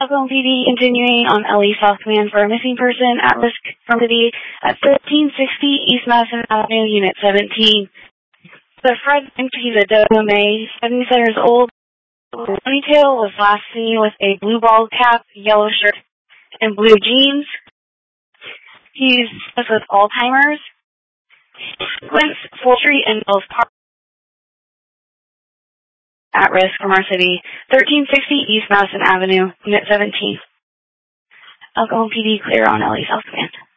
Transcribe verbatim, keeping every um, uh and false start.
Stockholm P D continuing on L E South Command for a missing person at risk from city at thirteen sixty East Madison Avenue, Unit seventeen. The Fred Pizza Dodo May, seventy-seven years old, ponytail, was last seen with a blue ball cap, yellow shirt, and blue jeans. He's with Alzheimer's. Wentz, Full Street, and Mills Park at risk from our city, thirteen sixty East Madison Avenue, Unit seventeen. Stockholm P D clear on L E South Command.